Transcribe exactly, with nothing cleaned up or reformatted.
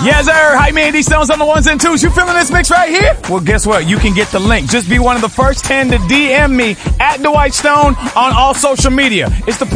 Yes, sir. Hi, man. D Stones on the ones and twos. You feeling this mix right here? Well, guess what? You can get the link. Just be one of the first ten to D M me at Dwight Stone on all social media. It's the